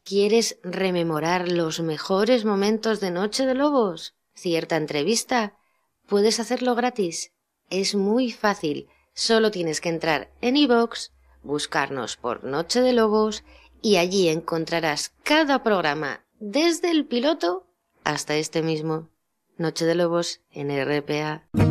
¿Quieres rememorar los mejores momentos de Noche de Lobos? ¿Cierta entrevista? Puedes hacerlo gratis. Es muy fácil. Solo tienes que entrar en iVoox, buscarnos por Noche de Lobos y allí encontrarás cada programa desde el piloto hasta este mismo. Noche de Lobos en RPA.